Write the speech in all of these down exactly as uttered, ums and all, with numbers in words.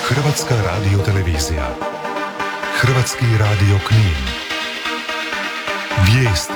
Hrvatska radiotelevizija. Hrvatski radio Knin. Vijesti.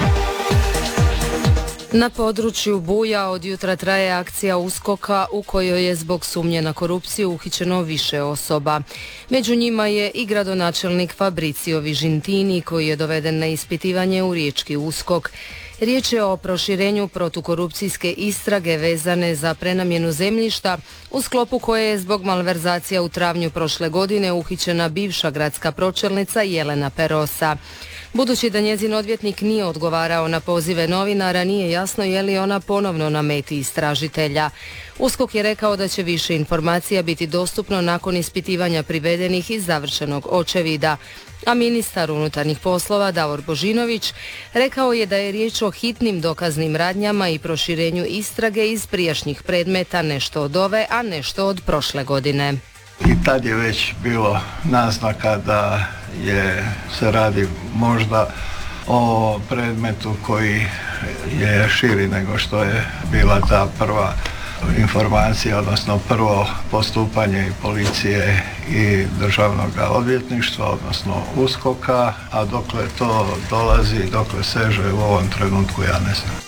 Na području Buja od jutra traje akcija uskoka u kojoj je zbog sumnje na korupciju uhićeno više osoba. Među njima je i gradonačelnik Fabrizio Vižintini koji je doveden na ispitivanje u riječki uskok. Riječ je o proširenju protukorupcijske istrage vezane za prenamjenu zemljišta u sklopu koje je zbog malverzacija u travnju prošle godine uhićena bivša gradska pročelnica Jelena Perosa. Budući da njezin odvjetnik nije odgovarao na pozive novinara, nije jasno je li ona ponovno na meti istražitelja. USKOK je rekao da će više informacija biti dostupno nakon ispitivanja privedenih i završenog očevida. A ministar unutarnjih poslova Davor Božinović rekao je da je riječ o hitnim dokaznim radnjama i proširenju istrage iz prijašnjih predmeta, nešto od ove, a nešto od prošle godine. I tad je već bilo naznaka da je, se radi možda o predmetu koji je širi nego što je bila ta prva informacija, odnosno prvo postupanje i policije i državnog odvjetništva, odnosno uskoka, a dokle to dolazi, dokle seže u ovom trenutku ja ne znam.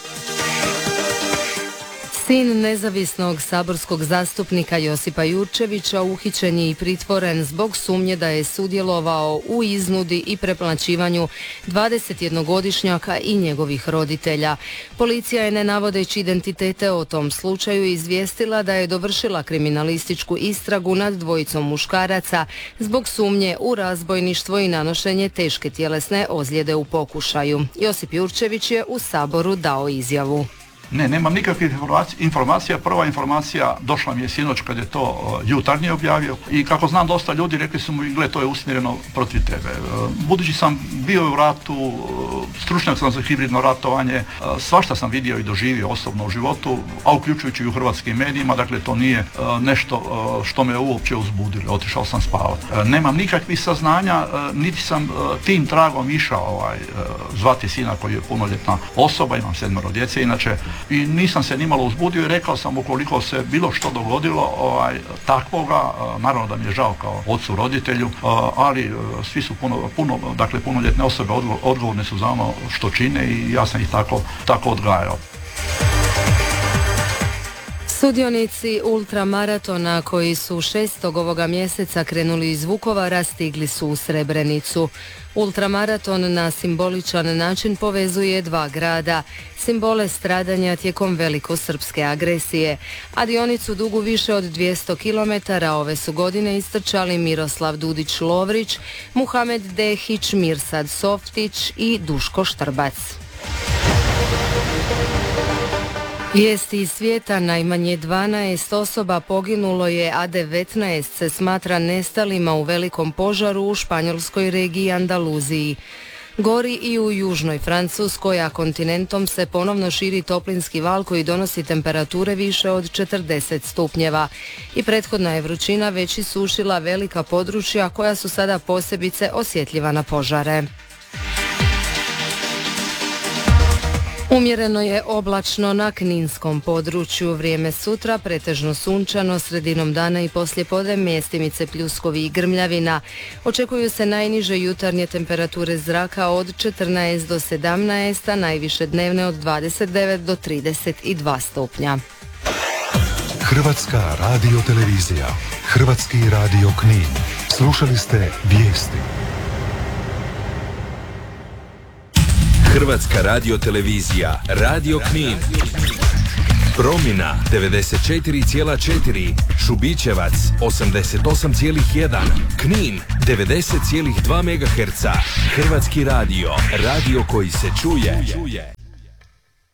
Sin nezavisnog saborskog zastupnika Josipa Jurčevića uhićen je i pritvoren zbog sumnje da je sudjelovao u iznudi i preplaćivanju dvadesetjednogodišnjaka i njegovih roditelja. Policija je, ne navodeći identitete o tom slučaju, izvijestila da je dovršila kriminalističku istragu nad dvojicom muškaraca zbog sumnje u razbojništvo i nanošenje teške tjelesne ozljede u pokušaju. Josip Jurčević je u Saboru dao izjavu. Ne, nemam nikakvih informacija. Prva informacija došla mi je sinoć kad je to uh, Jutarnji objavio i kako znam dosta ljudi rekli su mi, gle, to je usmjereno protiv tebe. Uh, budući sam bio u ratu, uh, stručnjak sam za hibridno ratovanje, uh, svašta sam vidio i doživio osobno u životu, a uključujući i u hrvatskim medijima, dakle to nije uh, nešto uh, što me uopće uzbudilo. Otišao sam spavati. Uh, nemam nikakvih saznanja, uh, niti sam uh, tim tragom išao ovaj, uh, zvati sina koji je punoljetna osoba, imam sedmero djece inače, i nisam se nimalo uzbudio i rekao sam ukoliko se bilo što dogodilo ovaj, takvoga, naravno da mi je žao kao ocu roditelju, ali svi su puno, puno dakle punoljetne osobe odgovorne su za ono što čine i ja sam ih tako, tako odgajao. Sudionici ultramaratona koji su šestog ovoga mjeseca krenuli iz Vukovara stigli su u Srebrenicu. Ultramaraton na simboličan način povezuje dva grada, simbole stradanja tijekom velikosrpske agresije, a dionicu dugu više od dvjesto kilometara ove su godine istrčali Miroslav Dudić-Lovrić, Muhamed Dehić, Mirsad Softić i Duško Štrbac. Vijesti iz svijeta: najmanje dvanaest osoba poginulo je, a devetnaest se smatra nestalima u velikom požaru u španjolskoj regiji Andaluziji. Gori i u južnoj Francuskoj, a kontinentom se ponovno širi toplinski val koji donosi temperature više od četrdeset stupnjeva. I prethodna je vrućina već isušila velika područja koja su sada posebice osjetljiva na požare. Umjereno je oblačno na kninskom području. Vrijeme sutra pretežno sunčano, sredinom dana i poslijepodne mjestimice pljuskovi i grmljavina. Očekuju se najniže jutarnje temperature zraka od četrnaest do sedamnaest, a najviše dnevne od dvadeset devet do trideset dva stupnja. Hrvatska radiotelevizija. Hrvatski radio Knin. Slušali ste vijesti. Hrvatska radiotelevizija, Radio Knin. Promjena devedeset četiri zarez četiri, Šubićevac osamdeset osam zarez jedan, Knin devedeset zarez dva megaherca. Hrvatski radio, radio koji se čuje.